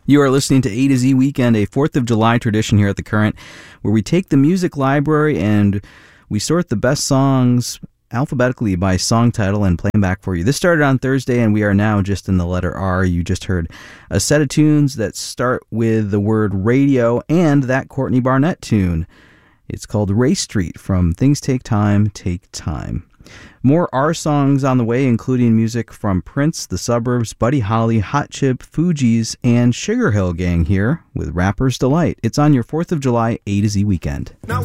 You are listening to A to Z Weekend, a 4th of July tradition here at The Current, where we take the music library and we sort the best songs alphabetically by song title and play them back for you. This started on Thursday, and we are now just in the letter R. You just heard a set of tunes that start with the word radio and that Courtney Barnett tune. It's called Race Street from Things Take Time, Take Time. More R songs on the way, including music from Prince, The Suburbs, Buddy Holly, Hot Chip, Fugees, and Sugar Hill Gang here with Rapper's Delight. It's on your 4th of July A to Z Weekend. Now